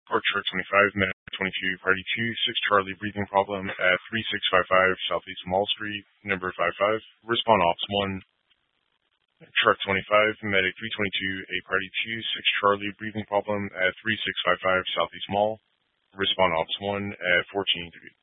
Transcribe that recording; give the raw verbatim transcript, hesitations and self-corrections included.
Port Truck twenty-five, Medic twenty-two, Party two, six Charlie, breathing problem at three six five five Southeast Mall Street, number five five. Respond Ops one. Truck twenty-five, Medic three twenty-two, a Party two, six Charlie, breathing problem at three six five five Southeast Mall. Respond Ops one at fourteen three.